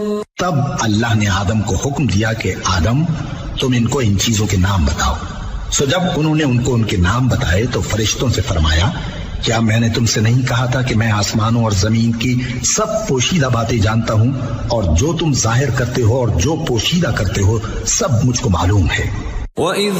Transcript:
तब अल्लाह ने आदम को हुक्म दिया कि आदम, तुम इनको इन चीजों के नाम बताओ। सो जब उन्होंने उनको उनके नाम बताए तो फरिश्तों से फरमाया, क्या मैंने तुमसे नहीं कहा था कि मैं आसमानों और जमीन की सब पोशीदा बातें जानता हूं, और जो तुम जाहिर करते हो और जो पोशीदा करते हो सब मुझको मालूम है। वइज़